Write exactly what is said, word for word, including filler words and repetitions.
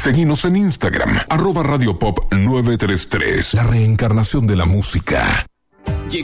Seguinos en Instagram, arroba Radio Pop nueve tres tres, la reencarnación de la música.